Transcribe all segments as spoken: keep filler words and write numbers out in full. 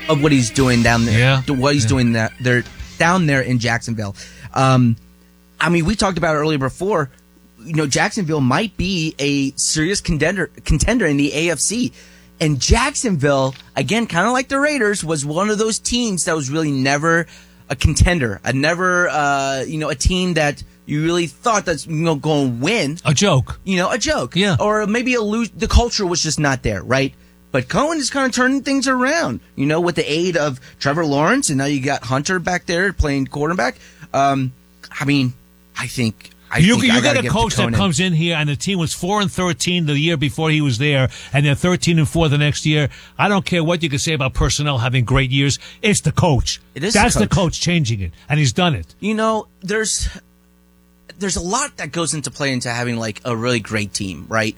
of what he's doing down there. Yeah. What he's yeah. doing that there down there in Jacksonville. Um, I mean, we talked about it earlier before. You know, Jacksonville might be a serious contender contender in the A F C. And Jacksonville, again, kind of like the Raiders, was one of those teams that was really never a contender, a never, uh, you know, a team that you really thought that's, you know, going to win. A joke. You know, a joke. Yeah. Or maybe a lose. The culture was just not there, right? But Cohen is kind of turning things around, you know, with the aid of Trevor Lawrence, and now you got Hunter back there playing quarterback. Um, I mean, I think... I you think you I got a coach that comes in here, and the team was four and thirteen the year before he was there, and they're thirteen and four the next year. I don't care what you can say about personnel having great years. It's the coach. It is That's the coach. the coach changing it, and he's done it. You know, there's there's a lot that goes into play into having like a really great team, right?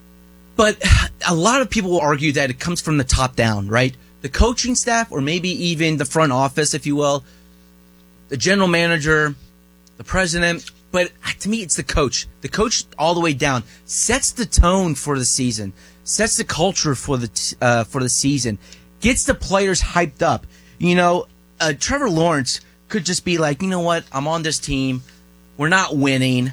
But a lot of people will argue that it comes from the top down, right? The coaching staff, or maybe even the front office, if you will, the general manager, the president. But to me, it's the coach. The coach all the way down sets the tone for the season, sets the culture for the uh, for the season, gets the players hyped up. You know, uh, Trevor Lawrence could just be like, you know what? I'm on this team. We're not winning.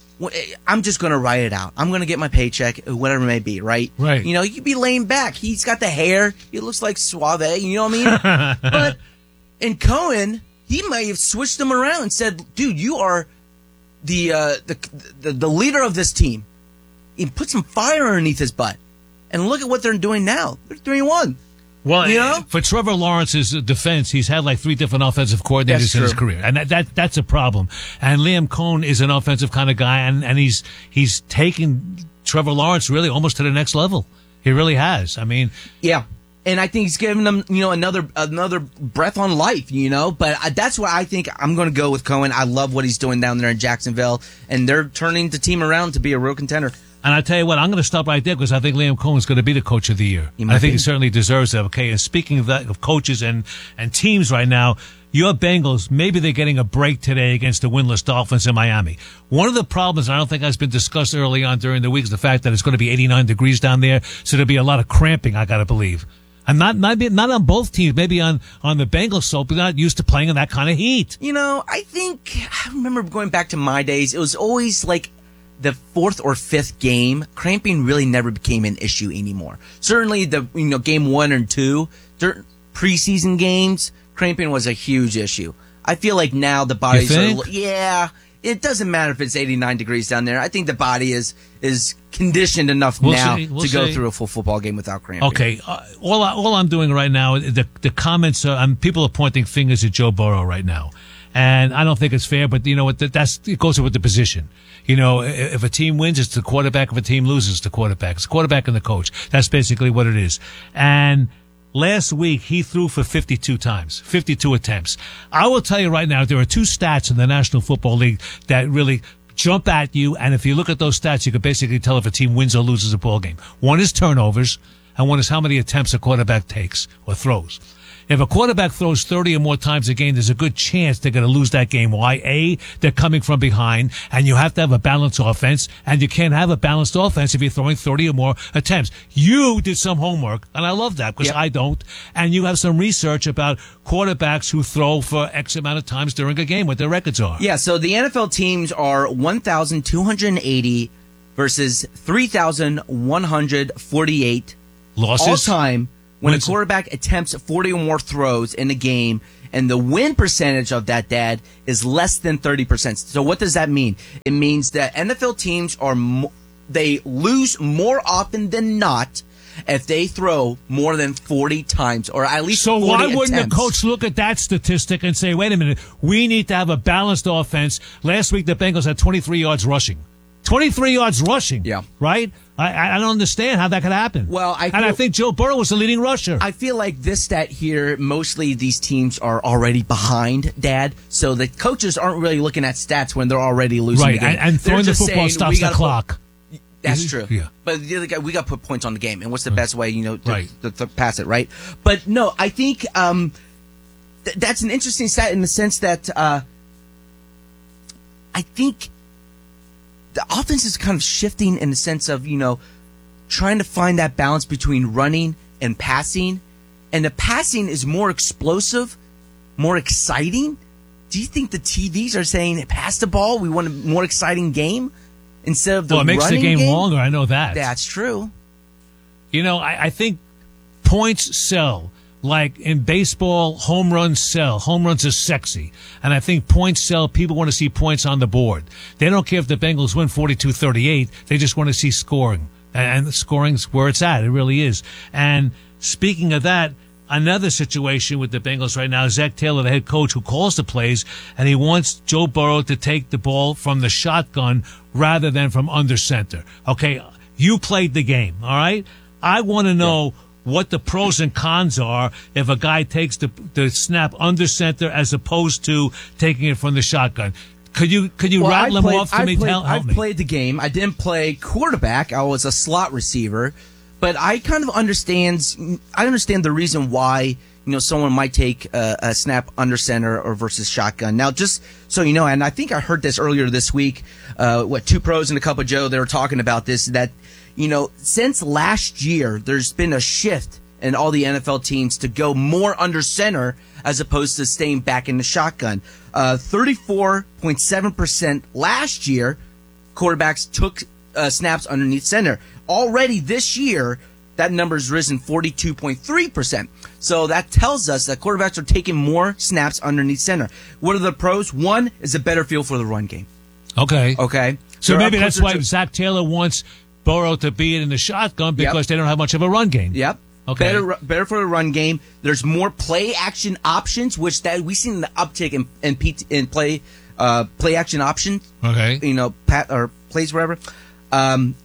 I'm just going to write it out. I'm going to get my paycheck, whatever it may be, right? Right. You know, you could be laying back. He's got the hair. He looks like Suave. You know what I mean? But in Cohen, he might have switched them around and said, dude, you are the, uh, the, the, the leader of this team. He put some fire underneath his butt. And look at what they're doing now. They're three and one. Well, you know? For Trevor Lawrence's defense, he's had like three different offensive coordinators That's in his true. career, and that, that that's a problem. And Liam Cohen is an offensive kind of guy, and, and he's he's taken Trevor Lawrence really almost to the next level. He really has. I mean, yeah. And I think he's giving them, you know, another another breath on life, you know. But I, that's why I think I'm going to go with Cohen. I love what he's doing down there in Jacksonville, and they're turning the team around to be a real contender. And I tell you what, I'm going to stop right there because I think Liam Cohen's going to be the coach of the year. He And might I think be. he certainly deserves it. Okay, and speaking of that, of coaches and, and teams right now, your Bengals, maybe they're getting a break today against the winless Dolphins in Miami. One of the problems, I don't think has been discussed early on during the week, is the fact that it's going to be eighty-nine degrees down there, so there'll be a lot of cramping, I got to believe. And not, not, not on both teams, maybe on, on the Bengals, so they're not used to playing in that kind of heat. You know, I think, I remember going back to my days, it was always like the fourth or fifth game, cramping really never became an issue anymore. Certainly the, you know, game one and two, during preseason games, cramping was a huge issue. I feel like now the bodies You are, think? yeah, it doesn't matter if it's eighty-nine degrees down there. I think the body is, is conditioned enough We'll now see. We'll to go see. through a full football game without cramping. Okay, uh, all, I, all I'm doing right now, the, the comments, are, um, people are pointing fingers at Joe Burrow right now. And I don't think it's fair, but you know what? That, that's, it goes with the position. You know, if a team wins, it's the quarterback. If a team loses, it's the quarterback. It's the quarterback and the coach. That's basically what it is. And last week, he threw for fifty-two times, fifty-two attempts. I will tell you right now, there are two stats in the National Football League that really jump at you. And if you look at those stats, you can basically tell if a team wins or loses a ball game. One is turnovers, and one is how many attempts a quarterback takes or throws. If a quarterback throws thirty or more times a game, there's a good chance they're going to lose that game. Why? A, they're coming from behind, and you have to have a balanced offense, and you can't have a balanced offense if you're throwing thirty or more attempts. You did some homework, and I love that because Yep. I don't, and you have some research about quarterbacks who throw for X amount of times during a game, what their records are. Yeah, so the N F L teams are one thousand two hundred eighty versus three thousand one hundred forty-eight Losses? all time when Wins. a quarterback attempts forty or more throws in a game, and the win percentage of that, Dad, is less than thirty percent. So what does that mean? It means that N F L teams are mo- they lose more often than not if they throw more than forty times, or at least So forty why wouldn't attempts. the coach look at that statistic and say, wait a minute, we need to have a balanced offense. Last week, the Bengals had twenty-three yards rushing. twenty-three yards rushing. Yeah. Right? I, I don't understand how that could happen. Well, I And I feel- think Joe Burrow was the leading rusher. I feel like this stat here, mostly these teams are already behind, Dad. So the coaches aren't really looking at stats when they're already losing right. the game. And, and They're throwing the just football saying, stops we the gotta clock. Put, that's Mhm. true. Yeah. But the other guy, we got to put points on the game. And what's the best way, you know, to, Right. to, to pass it, right? But no, I think um, th- that's an interesting stat in the sense that uh, I think the offense is kind of shifting in the sense of, you know, trying to find that balance between running and passing. and the passing is more explosive, more exciting, do you think the T Vs are saying, pass the ball, we want a more exciting game instead of the well, it makes the running game, game longer. I know that. That's true. You know, I, I think points sell. Like in baseball, home runs sell. Home runs are sexy. And I think points sell. People want to see points on the board. They don't care if the Bengals win forty-two thirty-eight. They just want to see scoring. And, and scoring's where it's at. It really is. And speaking of that, another situation with the Bengals right now, Zach Taylor, the head coach, who calls the plays, and he wants Joe Burrow to take the ball from the shotgun rather than from under center. Okay, you played the game, all right? I want to know... Yeah. what the pros and cons are if a guy takes the the snap under center as opposed to taking it from the shotgun. Could you could you well, rattle them played, off to I me? Played, Help, help I've me. played the game. I didn't play quarterback. I was a slot receiver, but I kind of understands. I understand the reason why you know someone might take a, a snap under center or versus shotgun. Now, just so you know, and I think I heard this earlier this week. Uh, what two pros and a cup of Joe? They were talking about this that. You know, since last year, there's been a shift in all the N F L teams to go more under center as opposed to staying back in the shotgun. Uh, thirty-four point seven percent last year, quarterbacks took uh, snaps underneath center. Already this year, that number's risen forty-two point three percent. So that tells us that quarterbacks are taking more snaps underneath center. What are the pros? One is a better feel for the run game. Okay. Okay. So There maybe are that's why to- Zach Taylor wants Burrow to be in the shotgun because Yep. they don't have much of a run game. Yep. Okay. Better, better for the run game. There's more play action options, which that we've seen the uptick in in, P T, in play uh, play action options. Okay. You know, pat or plays wherever. Um,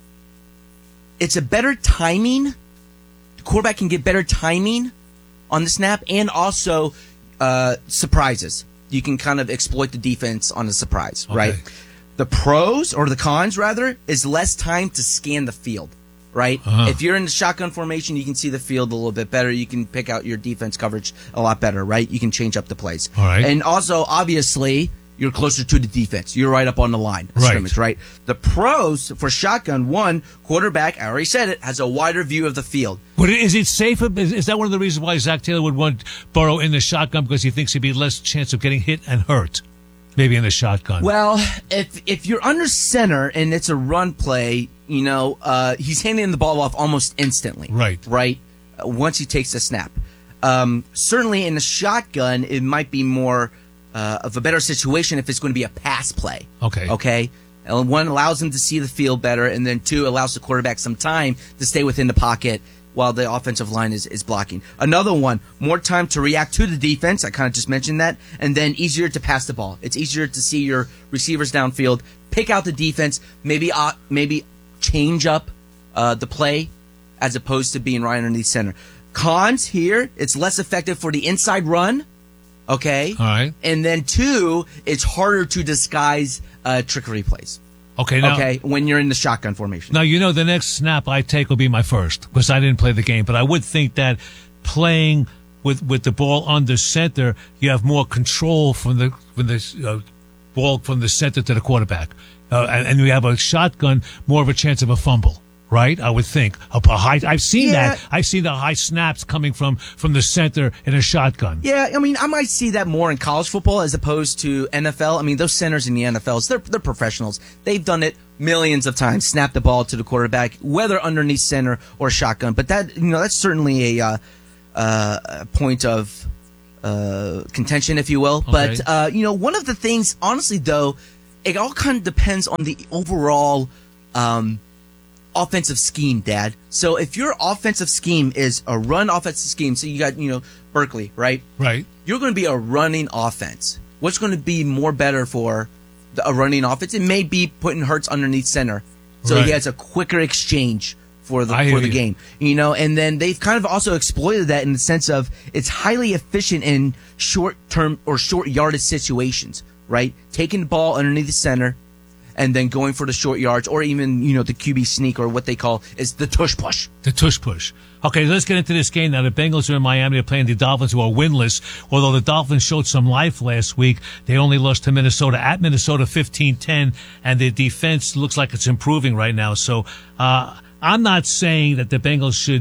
it's a better timing. The quarterback can get better timing on the snap, and also uh, surprises. You can kind of exploit the defense on a surprise, Okay. right? The pros, or the cons rather, is less time to scan the field, right? Uh-huh. If you're in the shotgun formation, you can see the field a little bit better. You can pick out your defense coverage a lot better, right? You can change up the plays. All right. And also, obviously, you're closer to the defense. You're right up on the line. of Right. Scrimmage, right? The pros for shotgun, one, quarterback, I already said it, has a wider view of the field. But is it safer? Is, is that one of the reasons why Zach Taylor would want Burrow in the shotgun because he thinks he'd be less chance of getting hit and hurt? Maybe in the shotgun. Well, if if you're under center and it's a run play, you know, uh, he's handing the ball off almost instantly. Right. Right? Uh, once he takes the snap. Um, certainly in the shotgun, it might be more uh, of a better situation if it's going to be a pass play. Okay. Okay? And one allows him to see the field better, and then two allows the quarterback some time to stay within the pocket while the offensive line is, is blocking. Another one, more time to react to the defense. I kind of just mentioned that. And then easier to pass the ball. It's easier to see your receivers downfield, pick out the defense, maybe uh, maybe change up uh, the play as opposed to being right underneath center. Cons here, it's less effective for the inside run. Okay? All right. And then two, it's harder to disguise uh, trickery plays. Okay. Now, Okay, when you're in the shotgun formation. Now, you know, the next snap I take will be my first because I didn't play the game. But I would think that playing with, with the ball under center, you have more control from the from the uh, ball from the center to the quarterback. Uh, and, and you have a shotgun, more of a chance of a fumble. Right, I would think. A high, I've seen Yeah. that. I've seen the high snaps coming from, from the center in a shotgun. Yeah, I mean, I might see that more in college football as opposed to N F L. I mean, those centers in the N F Ls, they're they're professionals. They've done it millions of times. Snap the ball to the quarterback, whether underneath center or shotgun. But that, you know, that's certainly a uh, uh, a point of uh, contention, if you will. Okay. But uh, you know, one of the things, honestly, though, it all kind of depends on the overall. Um, offensive scheme, Dad. So if your offensive scheme is a run offensive scheme, so you got, you know, Berkeley, right? Right. You're going to be a running offense. What's going to be more better for the, a running offense? It may be putting Hurts underneath center, so Right. he has a quicker exchange for the I for hear the you. game. You know, and then they've kind of also exploited that in the sense of it's highly efficient in short term or short yardage situations, right? Taking the ball underneath the center and then going for the short yards, or even, you know, the Q B sneak, or what they call is the tush push. The tush push. Okay, let's get into this game now. The Bengals are in Miami. They're playing the Dolphins, who are winless. Although the Dolphins showed some life last week, they only lost to Minnesota at Minnesota fifteen ten, and their defense looks like it's improving right now. So uh, I'm not saying that the Bengals should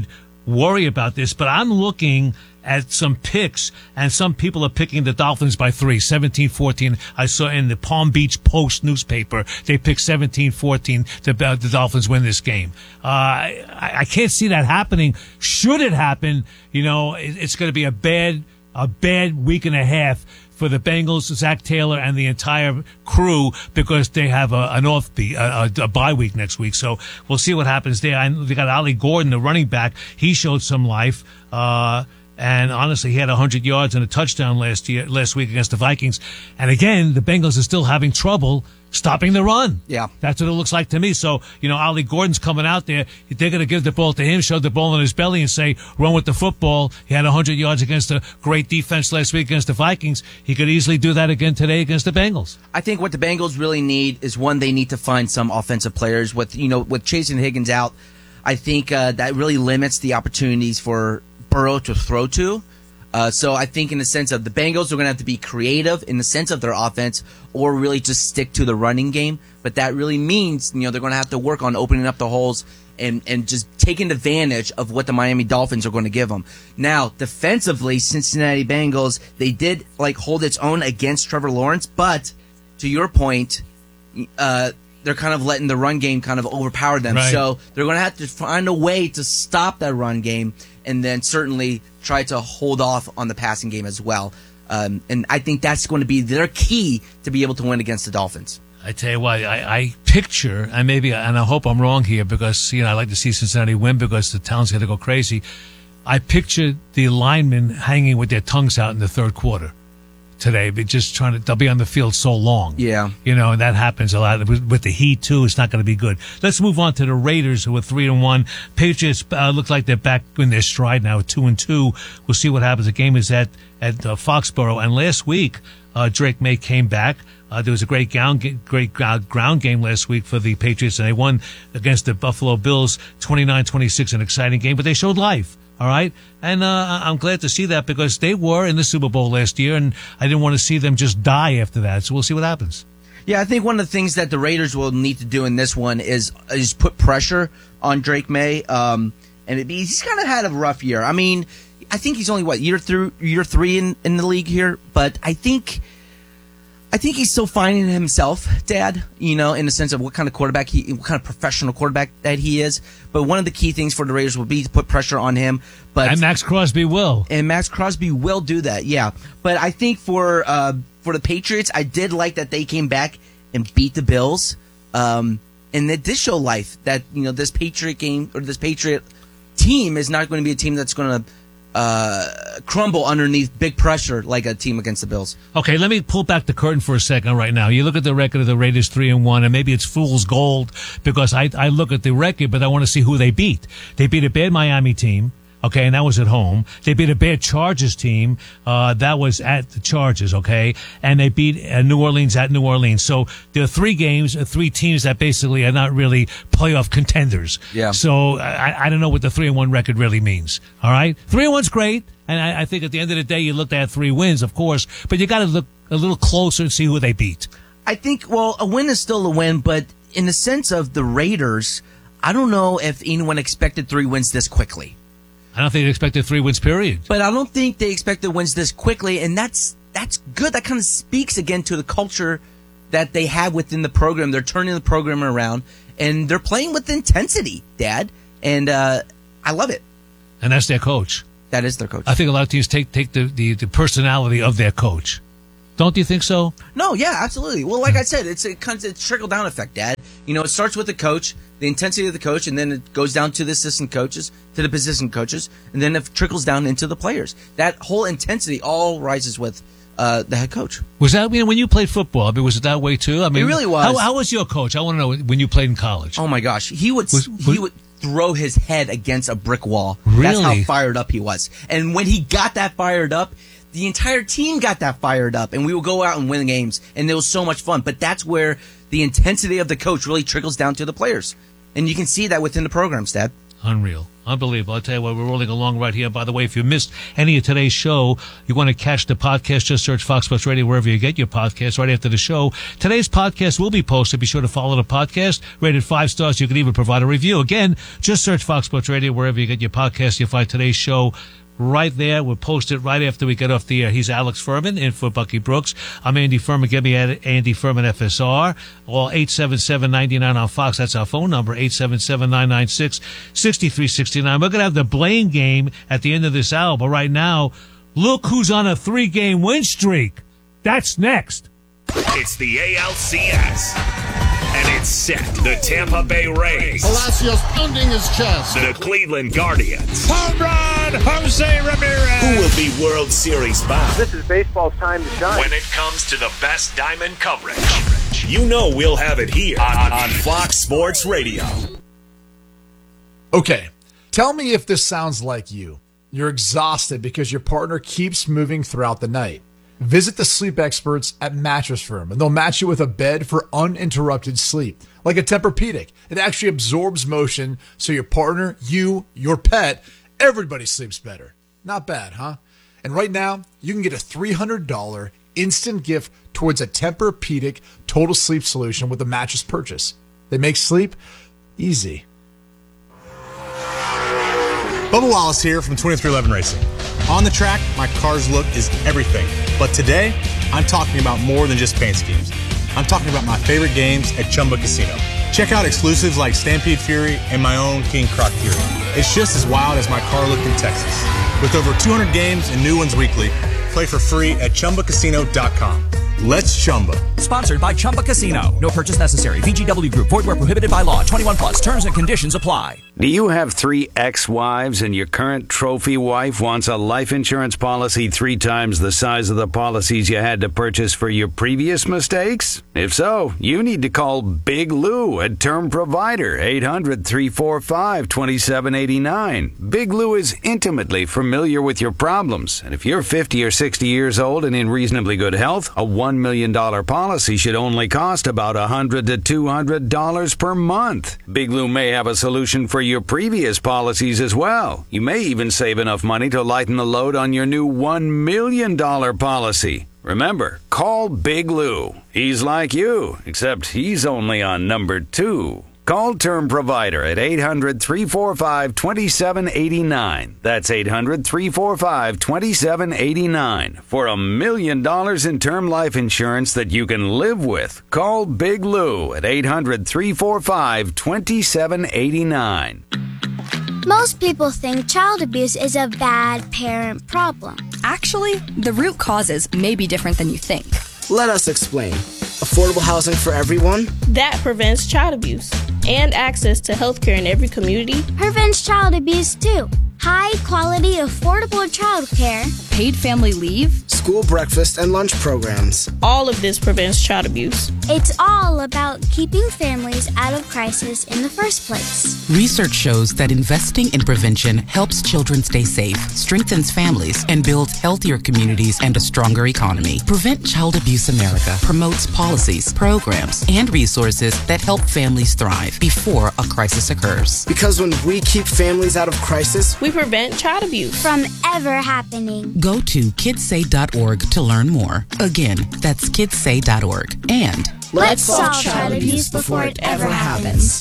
worry about this, but I'm looking at some picks, and some people are picking the Dolphins by three, seventeen fourteen. I saw in the Palm Beach Post newspaper, they picked seventeen fourteen to uh, the Dolphins win this game. Uh, I, I can't see that happening. Should it happen, you know, it, it's going to be a bad, a bad week and a half for the Bengals, Zach Taylor, and the entire crew, because they have a, an off the a, a bye week next week. So we'll see what happens there. And they got Ollie Gordon, the running back. He showed some life. Uh, And honestly, he had one hundred yards and a touchdown last year, last week against the Vikings. And again, the Bengals are still having trouble stopping the run. Yeah. That's what it looks like to me. So, you know, Ollie Gordon's coming out there. They're going to give the ball to him, show the ball in his belly, and say, run with the football. He had one hundred yards against a great defense last week against the Vikings. He could easily do that again today against the Bengals. I think what the Bengals really need is, one, they need to find some offensive players. With, you know, with Chase and Higgins out, I think uh, that really limits the opportunities for Burrow to throw to. Uh, so I think in the sense of the Bengals are going to have to be creative in the sense of their offense, or really just stick to the running game. But that really means, you know, they're going to have to work on opening up the holes and, and just taking advantage of what the Miami Dolphins are going to give them. Now, defensively, Cincinnati Bengals, they did like hold its own against Trevor Lawrence, but to your point, uh, they're kind of letting the run game kind of overpower them. Right. So they're going to have to find a way to stop that run game, and then certainly try to hold off on the passing game as well. Um, and I think that's going to be their key to be able to win against the Dolphins. I tell you what, I, I picture, and maybe, and I hope I'm wrong here, because, you know, I like to see Cincinnati win because the town's going to go crazy. I picture the linemen hanging with their tongues out in the third quarter today, but just trying to, they'll be on the field so long. Yeah. You know, and that happens a lot with, with the Heat too. It's not going to be good. Let's move on to the Raiders, who are three and one. Patriots uh, look like they're back in their stride now, two and two. We'll see what happens. The game is at at uh, Foxborough, and last week uh, Drake May came back. Uh, there was a great ground, great ground game last week for the Patriots, and they won against the Buffalo Bills twenty-nine twenty-six, an exciting game, but they showed life. All right. And uh, I'm glad to see that, because they were in the Super Bowl last year, and I didn't want to see them just die after that. So we'll see what happens. Yeah, I think one of the things that the Raiders will need to do in this one is is put pressure on Drake May. Um, and it, he's kind of had a rough year. I mean, I think he's only, what, year, through, year three in, in the league here? But I think... I think he's still finding himself, Dad, you know, in the sense of what kind of quarterback he, what kind of professional quarterback that he is. But one of the key things for the Raiders will be to put pressure on him. But and Max Crosby will. And Max Crosby will do that, yeah. But I think for uh, for the Patriots, I did like that they came back and beat the Bills. Um, and it did show life that, you know, this Patriot game, or this Patriot team is not going to be a team that's going to Uh, crumble underneath big pressure like a team against the Bills. Okay, let me pull back the curtain for a second right now. You look at the record of the Raiders three and one, and maybe it's fool's gold, because I I look at the record, but I want to see who they beat. They beat a bad Miami team. Okay, and that was at home. They beat a bad Chargers team. Uh, that was at the Chargers, okay? And they beat uh, New Orleans at New Orleans. So there are three games, uh, three teams that basically are not really playoff contenders. Yeah. So I, I don't know what the three and one record really means, all right? Three and one's great, and I, I think at the end of the day, you looked at three wins, of course, but you got to look a little closer and see who they beat. I think, well, a win is still a win, but in the sense of the Raiders, I don't know if anyone expected three wins this quickly. I don't think they expected three wins, period. But I don't think they expected wins this quickly, and that's that's good. That kind of speaks again to the culture that they have within the program. They're turning the program around, and they're playing with intensity, Dad. And uh, I love it. And that's their coach. That is their coach. I think a lot of teams take take the, the, the personality of their coach. Don't you think so? No, yeah, absolutely. Well, like I said, it's a kind of trickle-down effect, Dad. You know, it starts with the coach, the intensity of the coach, and then it goes down to the assistant coaches, to the position coaches, and then it trickles down into the players. That whole intensity all rises with uh, the head coach. Was that, you know, when you played football, I mean, was it that way too? I mean, it really was. How, how was your coach? I want to know when you played in college. Oh my gosh, he would Was- was- he would throw his head against a brick wall. Really? That's how fired up he was. And when he got that fired up, the entire team got that fired up, and we would go out and win games, and it was so much fun. But that's where the intensity of the coach really trickles down to the players, and you can see that within the programs, Dad. Unreal. Unbelievable. I'll tell you what, we're rolling along right here. By the way, if you missed any of today's show, you want to catch the podcast, just search Fox Sports Radio wherever you get your podcast right after the show. Today's podcast will be posted. Be sure to follow the podcast. Rated five stars. You can even provide a review. Again, just search Fox Sports Radio wherever you get your podcast. You'll find today's show right there. We'll post it right after we get off the air. He's Alex Furman in for Bucky Brooks. I'm Andy Furman. Get me at Andy Furman F S R. All eight seven seven, nine nine on Fox. That's our phone number, eight seven seven, nine nine six, six three six nine. We're going to have the Blaine game at the end of this hour. But right now, look who's on a three-game win streak. That's next. It's the A L C S. And it's set. The Tampa Bay Rays. Palacios pounding his chest. The Cleveland Guardians. Home run, Jose Ramirez. Who will be World Series bound? This is baseball's time to shine. When it comes to the best diamond coverage, you know we'll have it here on, on Fox Sports Radio. Okay, tell me if this sounds like you. You're exhausted because your partner keeps moving throughout the night. Visit the sleep experts at Mattress Firm, and they'll match you with a bed for uninterrupted sleep. Like a Tempur-Pedic. It actually absorbs motion so your partner, you, your pet, everybody sleeps better. Not bad, huh? And right now, you can get a three hundred dollars instant gift towards a Tempur-Pedic total sleep solution with a mattress purchase. They make sleep easy. Bubba Wallace here from twenty-three eleven Racing. On the track, my car's look is everything. But today, I'm talking about more than just paint schemes. I'm talking about my favorite games at Chumba Casino. Check out exclusives like Stampede Fury and my own King Croc Fury. It's just as wild as my car look in Texas. With over two hundred games and new ones weekly, play for free at Chumba Casino dot com. Let's Chumba. Sponsored by Chumba Casino. No purchase necessary. V G W Group. Void where prohibited by law. twenty-one plus. Terms and conditions apply. Do you have three ex-wives and your current trophy wife wants a life insurance policy three times the size of the policies you had to purchase for your previous mistakes? If so, you need to call Big Lou at Term Provider, eight hundred, three four five, two seven eight nine. Big Lou is intimately familiar with your problems, and if you're fifty or sixty years old and in reasonably good health, a one million dollars policy should only cost about one hundred to two hundred dollars per month. Big Lou may have a solution for your previous policies as well. You may even save enough money to lighten the load on your new one million dollars policy. Remember, call Big Lou. He's like you, except he's only on number two. Call Term Provider at eight hundred, three four five, two seven eight nine. That's eight hundred, three four five, two seven eight nine. For a million dollars in term life insurance that you can live with, call Big Lou at eight hundred, three four five, two seven eight nine. Most people think child abuse is a bad parent problem. Actually, the root causes may be different than you think. Let us explain. Affordable housing for everyone? That prevents child abuse. And access to health care in every community. Prevents child abuse too. High quality, affordable child care. Paid family leave. School breakfast and lunch programs. All of this prevents child abuse. It's all about keeping families out of crisis in the first place. Research shows that investing in prevention helps children stay safe, strengthens families, and builds healthier communities and a stronger economy. Prevent Child Abuse America promotes policies, programs, and resources that help families thrive before a crisis occurs. Because when we keep families out of crisis, we prevent child abuse from ever happening. Go to kids say dot org to learn more. Again, that's kids say dot org. And let's solve child abuse before it ever happens.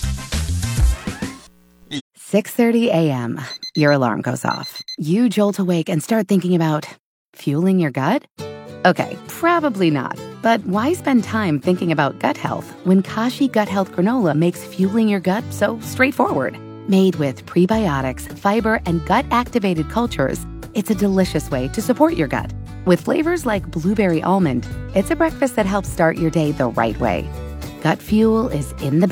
six thirty a.m. Your alarm goes off. You jolt awake and start thinking about fueling your gut? Okay, probably not. But why spend time thinking about gut health when Kashi Gut Health Granola makes fueling your gut so straightforward? Made with prebiotics, fiber, and gut-activated cultures, it's a delicious way to support your gut. With flavors like blueberry almond, it's a breakfast that helps start your day the right way. Gut fuel is in the